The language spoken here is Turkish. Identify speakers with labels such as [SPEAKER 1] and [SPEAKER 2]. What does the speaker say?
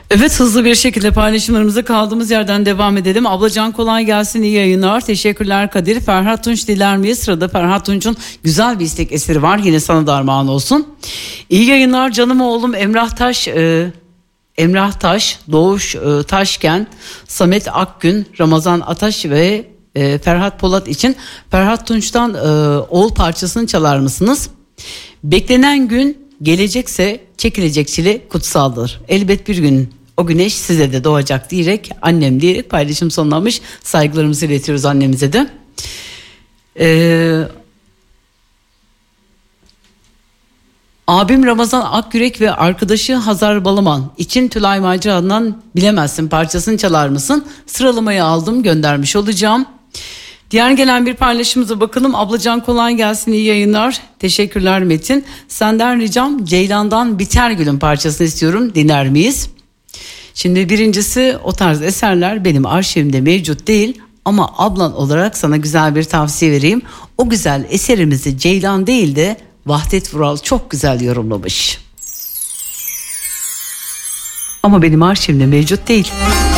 [SPEAKER 1] Evet, hızlı bir şekilde paylaşımlarımıza kaldığımız yerden devam edelim. Ablacan kolay gelsin, iyi yayınlar. Teşekkürler Kadir. Ferhat Tunç diler miyiz? Sırada Ferhat Tunç'un güzel bir istek eseri var. Yine sana da armağan olsun. İyi yayınlar canım oğlum Emrah Taş, Doğuş Taşken, Samet Akgün, Ramazan Ataş ve Ferhat Polat için Ferhat Tunç'tan Oğul parçasını çalar mısınız? Beklenen gün gelecekse çekilecek çile kutsaldır. Elbet bir gün o güneş size de doğacak diyerek, annem diyerek paylaşım sonlanmış. Saygılarımızı iletiyoruz annemize de. Abim Ramazan Akgürek ve arkadaşı Hazar Balaman için Tülay Macera'dan Bilemezsin parçasını çalar mısın? Sıralamayı aldım, göndermiş olacağım. Diğer gelen bir paylaşımıza bakalım. Ablacan kolay gelsin, iyi yayınlar. Teşekkürler Metin. Senden ricam Ceylan'dan Biter Gül'ün parçasını istiyorum. Dinler miyiz? Şimdi birincisi, o tarz eserler benim arşivimde mevcut değil. Ama ablan olarak sana güzel bir tavsiye vereyim. O güzel eserimizi Ceylan değil de Vahdet Vural çok güzel yorumlamış. Ama benim arşivimde mevcut değil.